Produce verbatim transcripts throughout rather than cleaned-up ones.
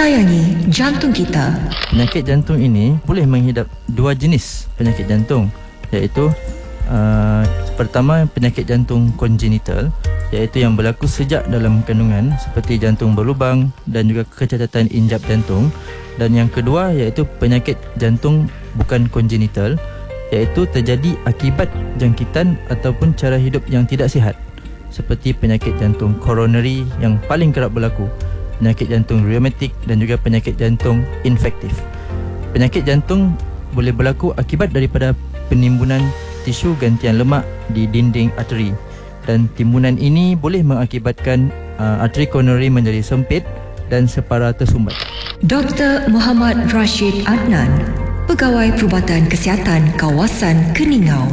Sayangi jantung kita. Penyakit jantung ini boleh menghidap dua jenis penyakit jantung, iaitu uh, pertama penyakit jantung kongenital, iaitu yang berlaku sejak dalam kandungan seperti jantung berlubang dan juga kecacatan injap jantung. Dan yang kedua iaitu penyakit jantung bukan kongenital, iaitu terjadi akibat jangkitan ataupun cara hidup yang tidak sihat, seperti penyakit jantung coronary yang paling kerap berlaku, penyakit jantung rheumatik dan juga penyakit jantung infektif. Penyakit jantung boleh berlaku akibat daripada penimbunan tisu gantian lemak di dinding arteri, dan timbunan ini boleh mengakibatkan uh, arteri koronari menjadi sempit dan separa tersumbat. Doktor Muhammad Rashid Adnan, Pegawai Perubatan Kesihatan Kawasan Keningau.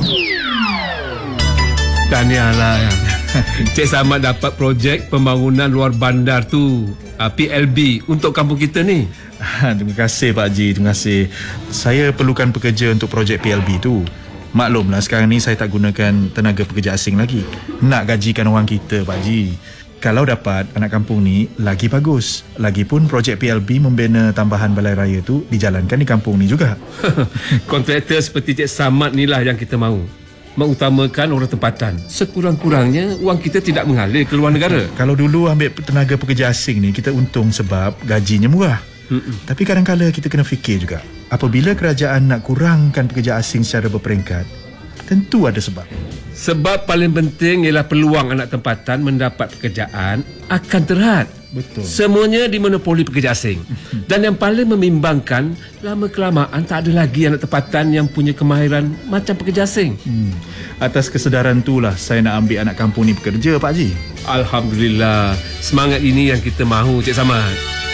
Tahniahlah. Cik Samad dapat projek pembangunan luar bandar tu, P L B, untuk kampung kita ni. Terima kasih Pak Haji, terima kasih. Saya perlukan pekerja untuk projek P L B tu. Maklumlah sekarang ni saya tak gunakan tenaga pekerja asing lagi. Nak gajikan orang kita Pak Haji. Kalau dapat anak kampung ni lagi bagus. Lagipun projek P L B membina tambahan balai raya tu dijalankan di kampung ni juga. Kontraktor seperti Cik Samad ni lah yang kita mahu. Mengutamakan orang tempatan. Sekurang-kurangnya wang kita tidak mengalir ke luar negara. Kalau dulu ambil tenaga pekerja asing ni kita untung sebab gajinya murah. Mm-mm. Tapi kadang-kadang kita kena fikir juga, apabila kerajaan nak kurangkan pekerja asing secara berperingkat, tentu ada sebab. Sebab paling penting ialah peluang anak tempatan mendapat pekerjaan akan terhad. Betul. Semuanya dimonopoli pekerja asing. Dan yang paling membimbangkan, lama-kelamaan tak ada lagi anak tempatan yang punya kemahiran macam pekerja asing. Hmm. Atas kesedaran itulah saya nak ambil anak kampung ni bekerja Pak Haji. Alhamdulillah. Semangat ini yang kita mahu Cik Samad.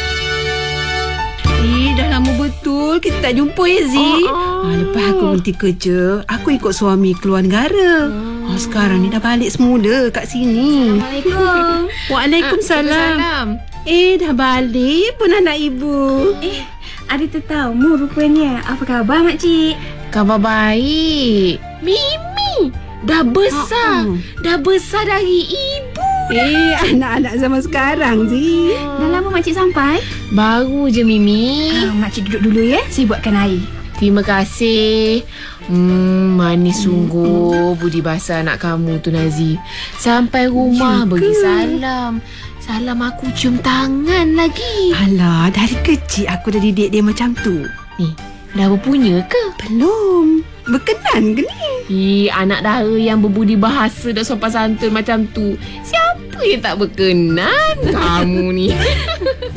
Eh, dah lama betul kita tak jumpa ya Zee. Oh, oh. Ha, lepas aku berhenti kerja, aku ikut suami keluar negara. Hmm. Ha, sekarang ni dah balik semula kat sini. Assalamualaikum. Waalaikumsalam. Ah, eh, dah balik pun anak ibu. Eh, ada tetamu rupanya. Apa khabar makcik? Khabar baik. Mimi dah besar. Ha, ha. Dah besar dari ibu. Eh, anak-anak zaman sekarang Zee. Oh. Dah lama makcik sampai? Baru je Mimi. Ha, makcik duduk dulu ya. Saya buatkan air. Terima kasih. Hmm, manis sungguh budi bahasa anak kamu tu Nazi. Sampai rumah Juga. bagi salam. Salam aku cium tangan lagi. Alah, dari kecil aku dah didik dia macam tu. Ni, dah berpunya ke? Belum. Berkenan ke ni? Ih, anak dara yang berbudi bahasa dan sopan santun macam tu. Siapa yang tak berkenan? Kamu ni.